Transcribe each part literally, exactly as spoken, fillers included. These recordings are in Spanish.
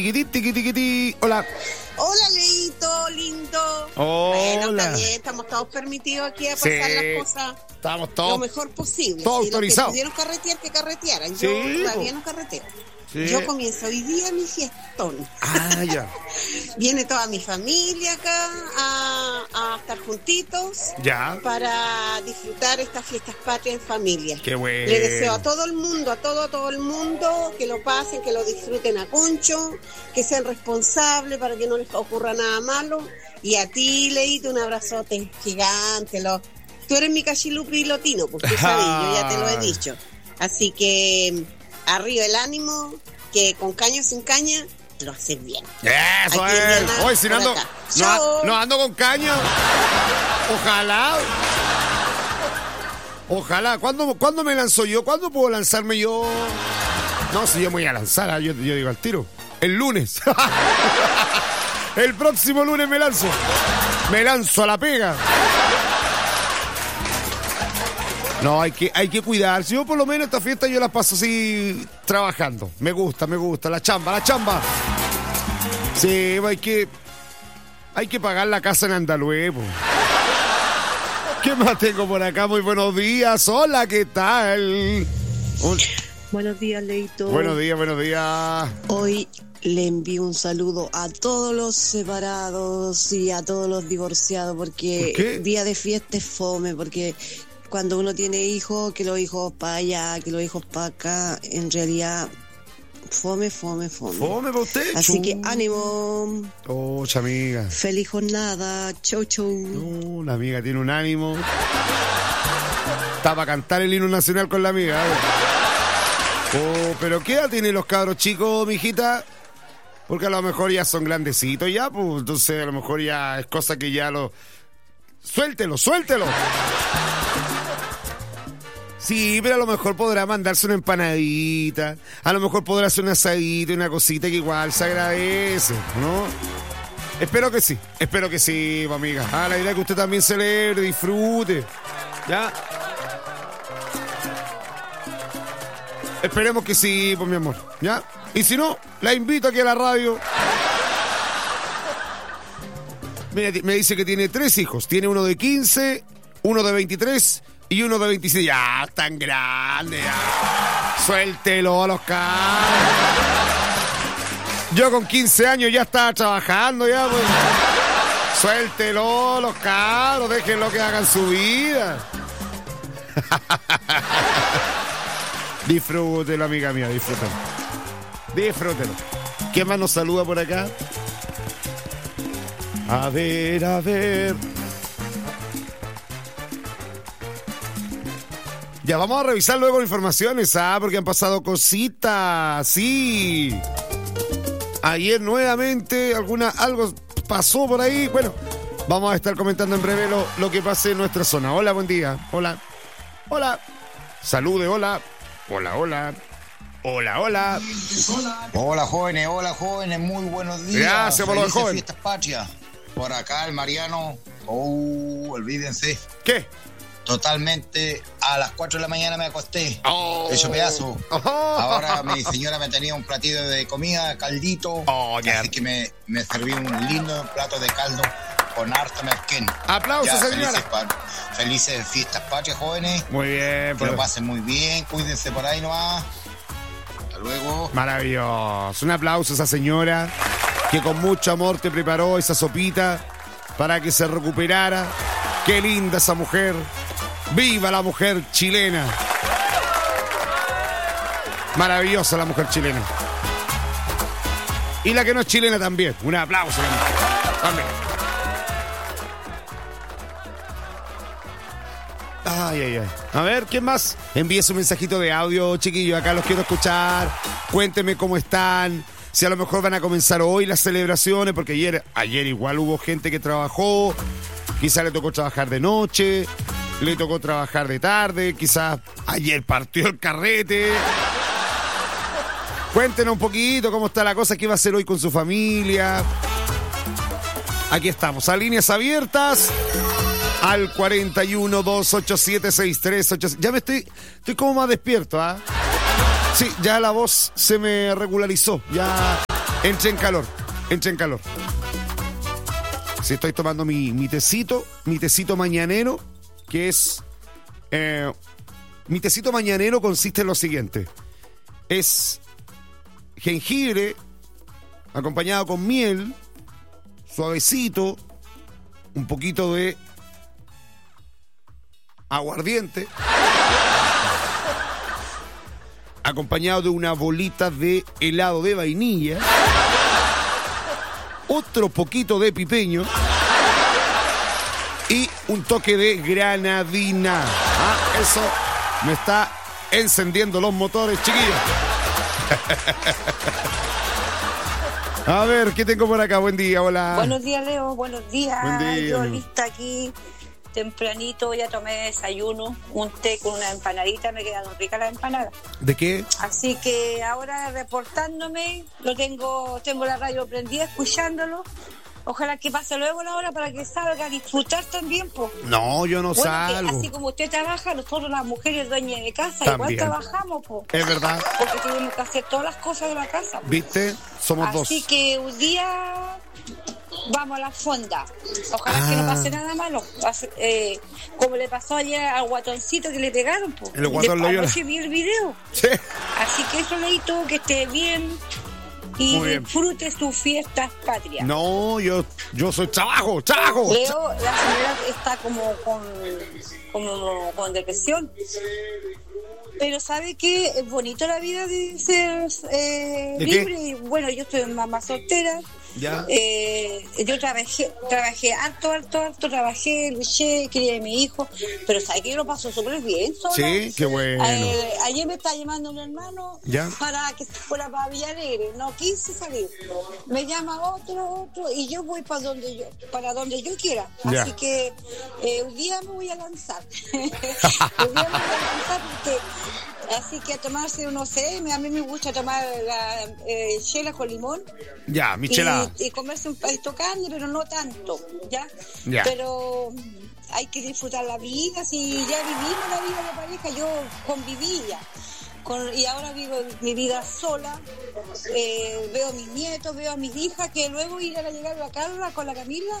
Tiquití, tiquití, tiquití. Hola. Hola, Leito, lindo. Hola. Bueno, también estamos todos permitidos aquí a pasar Sí, las cosas estamos todos lo mejor posible. todos Si autorizados. Los que pudieron carretear, que carretearan. Sí, Yo todavía po. no carreteo. Sí. Yo comienzo hoy día mi fiestón. Ah, ya. Viene toda mi familia acá a, a estar juntitos Ya. para disfrutar estas fiestas patrias en familia. Qué bueno. Le deseo a todo el mundo, a todo, a todo el mundo, que lo pasen, que lo disfruten a concho, que sean responsables para que no les ocurra nada malo. Y a ti, Leito, un abrazote gigante. Lo, tú eres mi cachilupi lotino, pues tú sabes, yo ya te lo he dicho. Así que arriba el ánimo, que con caña o sin caña lo haces bien. Eso Aquí en es. Diana, Hoy si no por ando, acá. no, Chao. no ando con caña. Ojalá. Ojalá. ¿Cuándo, ¿Cuándo me lanzo yo? ¿Cuándo puedo lanzarme yo? No, si yo me voy a lanzar, ah, yo, yo digo al tiro. El lunes. El próximo lunes me lanzo. Me lanzo a la pega. No, hay que, hay que cuidarse. Yo por lo menos esta fiesta yo la paso así trabajando. Me gusta, me gusta. La chamba, la chamba. Sí, hay que... Hay que pagar la casa en Andalue, po. ¿Qué más tengo por acá? Muy buenos días. Hola, ¿qué tal? Un... Buenos días, Leito. Buenos días, buenos días. Hoy le envío un saludo a todos los separados y a todos los divorciados, porque ¿Por qué? día de fiesta es fome, porque cuando uno tiene hijos, que los hijos para allá, que los hijos para acá, en realidad, fome, fome, fome. ¿Fome para usted? Así Chu. que ánimo, Oh, amiga. feliz jornada, chau, chau. No, la amiga tiene un ánimo. Está para cantar el himno nacional con la amiga. ¿eh? Oh, pero ¿qué edad tienen los cabros chicos, mijita? Porque a lo mejor ya son grandecitos ya, pues entonces a lo mejor ya es cosa que ya lo... Suéltelo, suéltelo. Sí, pero a lo mejor podrá mandarse una empanadita, a lo mejor podrá hacer un asadito, una cosita que igual se agradece, ¿no? Espero que sí, espero que sí, amiga. Ah, la idea es que usted también celebre, disfrute, ¿ya? Esperemos que sí, pues mi amor, ¿ya? Y si no, la invito aquí a la radio. Mira, me dice que tiene tres hijos. Tiene uno de quince, uno de veintitrés y uno de veintiséis. Ya, tan grande, ya. Suéltelo a los cabros. Yo con quince años ya estaba trabajando, ya, pues. Suéltelo a los cabros, déjenlo que hagan su vida. Disfrútelo, amiga mía, disfrútelo. Disfrútelo. ¿Quién más nos saluda por acá? A ver, a ver. Ya vamos a revisar luego informaciones, ah, porque han pasado cositas, sí. Ayer nuevamente alguna algo pasó por ahí. Bueno, vamos a estar comentando en breve lo, lo que pase en nuestra zona. Hola, buen día. Hola. Hola. Salude, hola. Hola, hola. Hola, hola. Hola, jóvenes, hola, jóvenes, muy buenos días. Gracias por lo de Felices joven. Fiestas Patrias. Por acá el Mariano. Oh, olvídense. ¿Qué? Totalmente a las cuatro de la mañana me acosté. Oh. Hecho pedazo. Oh. Ahora mi señora me tenía un platillo de comida, caldito. Oh, ya. Así que me, me serví un lindo plato de caldo con harta merquén. Aplausos, Ya, señora. Felices, pa- felices Fiestas Patrias, jóvenes. Muy bien, Que pues. lo pasen muy bien. Cuídense por ahí nomás. Hasta luego. Maravilloso. Un aplauso a esa señora que con mucho amor te preparó esa sopita para que se recuperara. Qué linda esa mujer. ¡Viva la mujer chilena! Maravillosa la mujer chilena. Y la que no es chilena también. Un aplauso. También. Ay, ay, ay. A ver, ¿quién más? Envíe su mensajito de audio, chiquillos. Acá los quiero escuchar. Cuéntenme cómo están. Si a lo mejor van a comenzar hoy las celebraciones, porque ayer, ayer igual hubo gente que trabajó. Quizás le tocó trabajar de noche, le tocó trabajar de tarde, quizás ayer partió el carrete. Cuéntenos un poquito cómo está la cosa, qué va a hacer hoy con su familia. Aquí estamos, a líneas abiertas. Al cuarenta y uno, dos ochenta y siete, sesenta y tres ochenta y siete. Ya me estoy, estoy como más despierto, ¿ah? ¿eh? Sí, ya la voz se me regularizó. Ya Entre en calor, entre en calor. Si estoy tomando mi, mi tecito, mi tecito mañanero, que es... Eh, mi tecito mañanero consiste en lo siguiente. Es jengibre acompañado con miel, suavecito, un poquito de aguardiente, acompañado de una bolita de helado de vainilla, otro poquito de pipeño y un toque de granadina. Ah, eso me está encendiendo los motores, chiquillos. A ver, ¿qué tengo por acá? Buen día, hola. Buenos días, Leo, buenos días. Buen día. Yo lista aquí, tempranito, ya tomé desayuno, un té con una empanadita, me quedaron ricas las empanadas. ¿De qué? Así que ahora reportándome, lo tengo, tengo la radio prendida, escuchándolo. Ojalá que pase luego la hora para que salga a disfrutar también, pues. No, yo no bueno, salgo. Que así como usted trabaja, nosotros las mujeres dueñas de casa También. igual trabajamos, pues. Es verdad. Porque tenemos que hacer todas las cosas de la casa. Po. ¿Viste? Somos Así dos. Así que un día vamos a la fonda. Ojalá Ah. que no pase nada malo. Eh, como le pasó ayer al guatoncito que le pegaron. Po. El guatón De- lo viola. anoche vi el video. Sí. Así que eso, Leito, que esté bien y Muy bien. disfrute sus fiestas patrias. No, yo, yo soy trabajo, trabajo. Leo, la señora está como con, como con depresión. Pero sabe que es bonito la vida de ser eh, ¿De qué? libre. Y bueno, yo estoy mamá soltera. Ya. Eh, yo trabajé, trabajé harto, harto, harto, trabajé, luché, crié a mi hijo, pero sabe que yo lo paso súper bien sola. Sí, qué bueno. Eh, ayer me está llamando un hermano Ya. para que fuera para Villalegre, no quise salir. Me llama otro, otro, y yo voy para donde yo, para donde yo quiera. Ya. Así que eh, un día me voy a lanzar. un día me voy a lanzar porque así que a tomarse, no sé, a mí me gusta tomar la eh, chela con limón. Ya, michelada. Y, y comerse un pedacito de carne, pero no tanto, ¿ya? Ya. Pero hay que disfrutar la vida, si ya vivimos la vida de pareja, yo convivía. Con, y ahora vivo mi vida sola, eh, veo a mis nietos, veo a mis hijas, que luego irán a llegar a la Carla con la Camila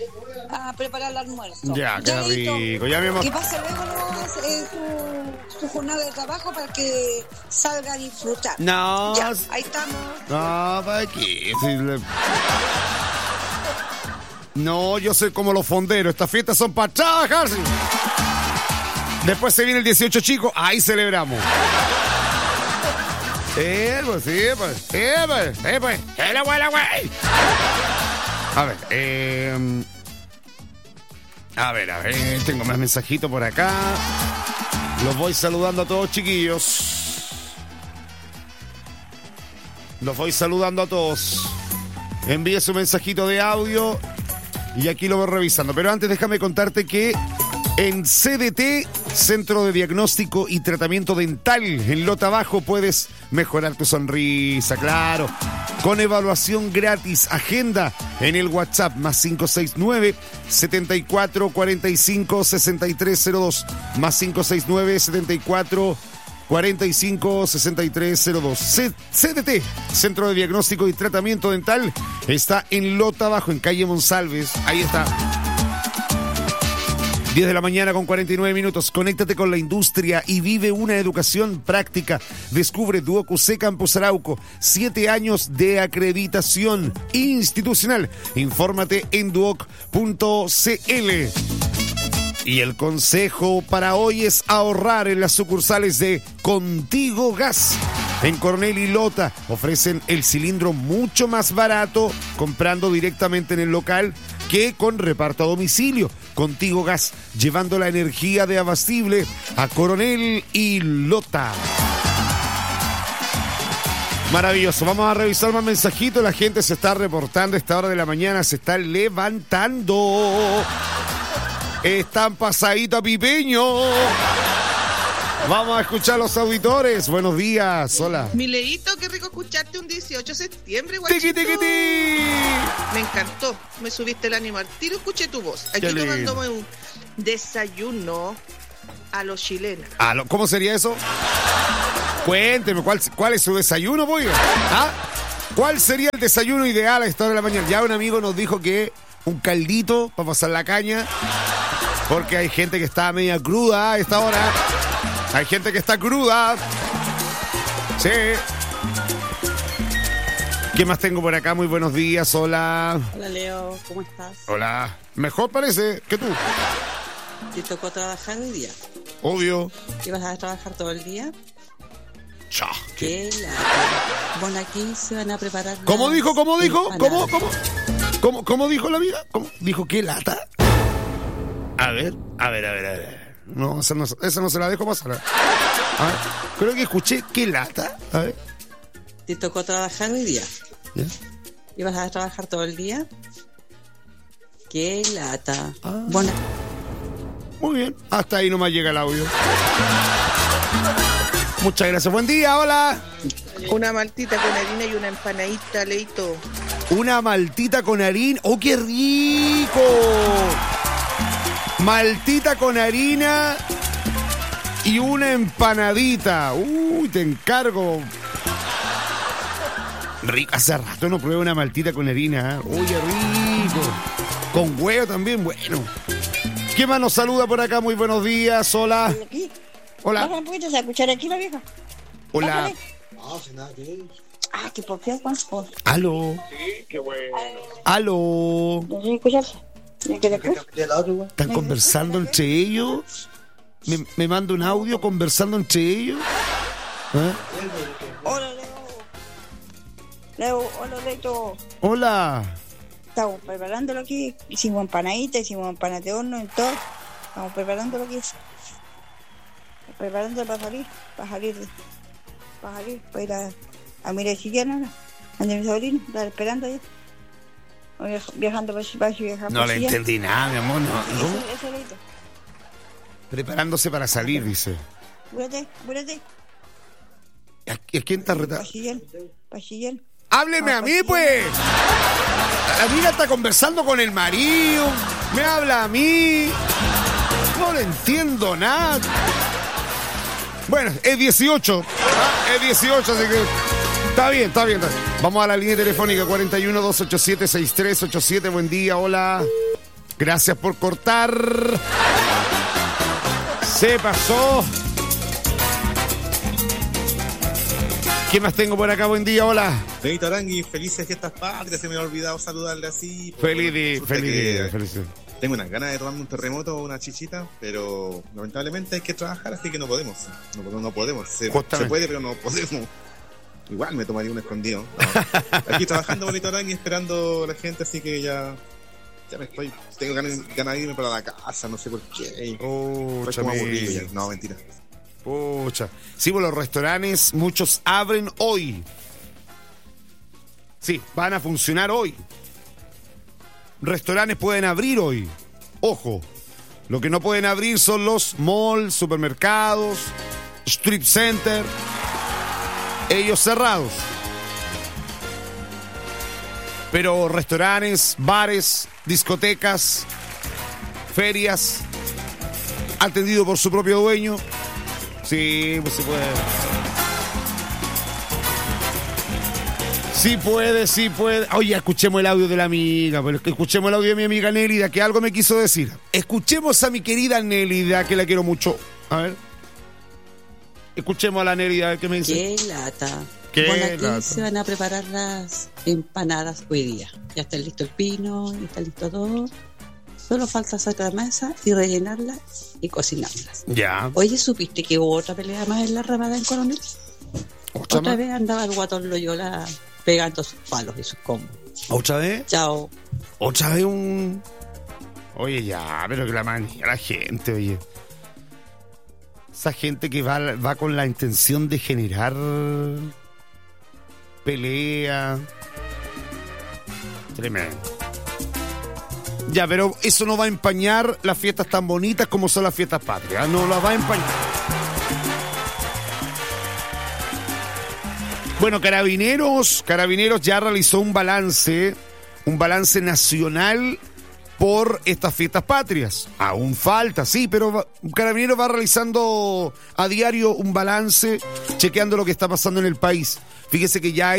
a preparar el almuerzo. Ya, qué Leito, rico, ya mismo. que pase luego ¿no? eh, su, su jornada de trabajo para que salga a disfrutar. No, Ya, ahí estamos. no, ¿para qué? Si le- No, yo soy como los fonderos. Estas fiestas son para trabajar. Sí. Después se viene el dieciocho, chicos. Ahí celebramos. Eh, pues, sí, pues, sí, pues, sí, pues. ¡Hola, güey, güey! A ver, eh... A ver, a ver, tengo más mensajitos por acá. Los voy saludando a todos, chiquillos. Los voy saludando a todos. Envíe su mensajito de audio y aquí lo voy revisando. Pero antes déjame contarte que en C D T, Centro de Diagnóstico y Tratamiento Dental, en Lota Bajo, puedes mejorar tu sonrisa, claro. Con evaluación gratis, agenda en el WhatsApp más cinco seis nueve, setenta y cuatro cuarenta y cinco, sesenta y tres cero dos, más cinco seis nueve, setenta y cuatro cuarenta y cinco, sesenta y tres cero dos. C- CDT, Centro de Diagnóstico y Tratamiento Dental, está en Lota Bajo, en calle Monsalves. Ahí está. diez de la mañana con cuarenta y nueve minutos. Conéctate con la industria y vive una educación práctica. Descubre Duoc U C Campus Arauco. Siete años de acreditación institucional. Infórmate en duoc punto c l. Y el consejo para hoy es ahorrar en las sucursales de Contigo Gas. En Coronel y Lota ofrecen el cilindro mucho más barato comprando directamente en el local que con reparto a domicilio. Contigo Gas, llevando la energía de Abastible a Coronel y Lota. Maravilloso, vamos a revisar más mensajitos. La gente se está reportando a esta hora de la mañana, se está levantando. Están pasaditos a pipeño. Vamos a escuchar a los auditores. Buenos días, hola. Mi Leito, qué rico escucharte un dieciocho de septiembre, Tiqui, guachito. tiqui, ti. Me encantó, me subiste el ánimo al tiro, escuché tu voz. Aquí Qué lindo. tomándome un desayuno a los chilenos. Ah, ¿cómo sería eso? Cuénteme, ¿cuál, cuál es su desayuno, oiga? ¿Ah? ¿Cuál sería el desayuno ideal a esta hora de la mañana? Ya un amigo nos dijo que un caldito para pasar la caña, porque hay gente que está media cruda a esta hora. Hay gente que está cruda. Sí. ¿Qué más tengo por acá? Muy buenos días, hola. Hola Leo, ¿cómo estás? Hola. Mejor parece que tú. ¿Te tocó trabajar hoy día? Obvio. ¿Ibas a trabajar todo el día? Chá. ¿Qué? La... Bueno, aquí se van a preparar. ¿Cómo dijo? ¿Cómo dijo? empanadas. ¿Cómo? ¿Cómo? ¿Cómo? ¿Cómo dijo la amiga? ¿Cómo? ¿Dijo qué lata? A ver, a ver, a ver, a ver. No, esa no, esa no se la dejo pasar. A ver, creo que escuché qué lata. A ver. ¿Te tocó trabajar hoy día? ¿Ya? ¿Ibas a trabajar todo el día? ¡Qué lata! Ah. Bueno. Muy bien, hasta ahí nomás llega el audio. Muchas gracias, buen día, hola. Una maltita con harina y una empanadita, Leito. Una maltita con harina. ¡Oh, qué rico! Maltita con harina y una empanadita. Uy, te encargo. Rico, hace rato no pruebo una maltita con harina. ¿Eh? Uy, qué rico. Con huevo también, bueno. ¿Quién más nos saluda por acá? Muy buenos días, hola. Aquí. Hola. Baja un poquito, ¿se escuchar aquí la vieja? Hola. Bájale. Ah, que por qué, Juan. Por- Aló. Sí, qué bueno. Aló. ¿No sé escucharse? ¿Ya que después? ¿Están conversando entre ellos? ¿Me, me manda un audio conversando entre ellos? ¿Eh? Hola, Leo. Leo, hola, Leito. Hola. Estamos preparándolo aquí. Hicimos empanaditas, hicimos empanadas de horno y todo. Estamos preparándolo aquí. Preparándolo para salir. Para salir. Para salir. Para ir a, a mirar si ya no. Ande mi sobrino. Está esperando allá. Voy viajando para allá. Viajando No le entendí nada, mi amor. No, no. Eso, eso, Leito. Preparándose para salir, dice. Apúrate, apúrate. ¿A, a quién está retando? Pachillén. Pachillén. Hábleme a mí, pues. La amiga está conversando con el marido. Me habla a mí. No le entiendo nada. Bueno, es dieciocho. ¿Ah? Es dieciocho, así que está bien, está bien, está bien. Vamos a la línea telefónica cuarenta y uno, doscientos ochenta y siete, sesenta y tres ochenta y siete. Buen día, hola. Gracias por cortar. Se pasó. ¿Qué más tengo por acá? Buen día, hola. Leito Arangui, felices fiestas patrias. Se me ha olvidado saludarle así. Feliz día, feliz día, feliz día. Tengo unas ganas de tomarme un terremoto o una chichita, pero lamentablemente hay que trabajar, así que no podemos. No, no podemos. Se, se puede, pero no podemos. Igual me tomaría un escondido. No. Aquí trabajando, Leito Arangui, esperando a la gente, así que ya... Ya me estoy... Tengo ganas, ganas de irme para la casa, no sé por qué. Oh, estoy como aburrido ya. No, mentira. Pucha. Sí, pues los restaurantes, muchos abren hoy. Sí, van a funcionar hoy. Restaurantes pueden abrir hoy. Ojo, lo que no pueden abrir son los malls, supermercados, strip center. Ellos cerrados. Pero restaurantes, bares, discotecas, ferias, atendido por su propio dueño. Sí, pues se puede. Sí puede, sí puede. Oye, escuchemos el audio de la amiga, pero escuchemos el audio de mi amiga Nélida, que algo me quiso decir. Escuchemos a mi querida Nélida, que la quiero mucho. A ver. Escuchemos a la Nélida, a ver qué me dice. ¡Qué lata! ¿Qué bueno, aquí lata? se van a preparar las empanadas hoy día. Ya está listo el pino, ya está listo todo. Solo falta sacar la mesa y rellenarlas y cocinarlas. Ya. Oye, ¿supiste que hubo otra pelea más en la ramada en Coronel? ¿Otra, Otra más? vez andaba el guatón Loyola pegando sus palos y sus combos. ¿Otra vez? Chao. ¿Otra vez un...? Oye, ya, pero que la manía la gente, oye. Esa gente que va, va con la intención de generar pelea. Tremendo. Ya, pero eso no va a empañar las fiestas tan bonitas como son las fiestas patrias. No las va a empañar. Bueno, Carabineros, Carabineros ya realizó un balance, un balance nacional por estas fiestas patrias. Aún falta, sí, pero va, Carabineros va realizando a diario un balance, chequeando lo que está pasando en el país. Fíjese que ya hay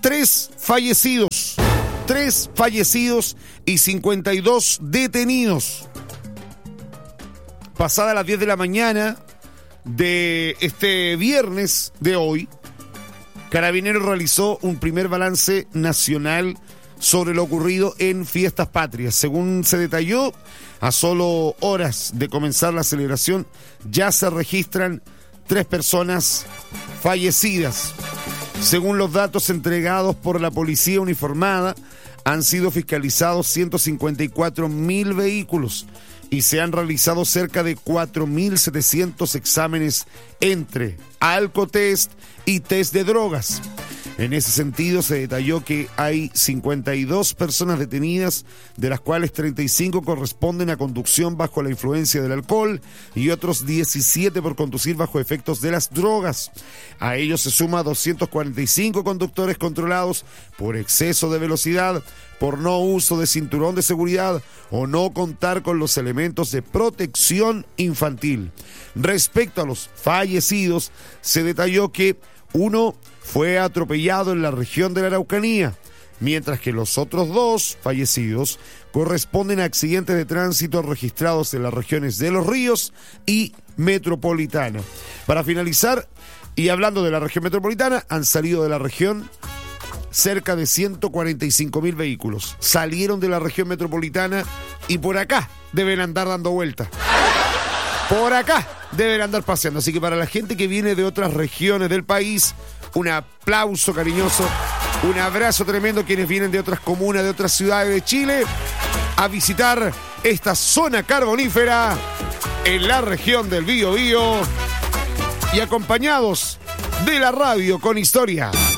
tres fallecidos. Tres fallecidos y cincuenta y dos detenidos. Pasada las diez de la mañana de este viernes de hoy, Carabineros realizó un primer balance nacional sobre lo ocurrido en Fiestas Patrias. Según se detalló, a solo horas de comenzar la celebración, ya se registran tres personas fallecidas. Según los datos entregados por la policía uniformada, han sido fiscalizados ciento cincuenta y cuatro mil vehículos y se han realizado cerca de cuatro mil setecientos exámenes entre alcotest y test de drogas. En ese sentido, se detalló que hay cincuenta y dos personas detenidas, de las cuales treinta y cinco corresponden a conducción bajo la influencia del alcohol y otros diecisiete por conducir bajo efectos de las drogas. A ellos se suma doscientos cuarenta y cinco conductores controlados por exceso de velocidad, por no uso de cinturón de seguridad o no contar con los elementos de protección infantil. Respecto a los fallecidos, se detalló que uno fue atropellado en la región de la Araucanía, mientras que los otros dos fallecidos corresponden a accidentes de tránsito registrados en las regiones de Los Ríos y Metropolitana. Para finalizar, y hablando de la región metropolitana, han salido de la región cerca de ciento cuarenta y cinco mil vehículos. Salieron de la región metropolitana y por acá deben andar dando vueltas. Por acá deben andar paseando. Así que para la gente que viene de otras regiones del país, un aplauso cariñoso, un abrazo tremendo a quienes vienen de otras comunas, de otras ciudades de Chile, a visitar esta zona carbonífera en la región del Biobío y acompañados de la radio con historia.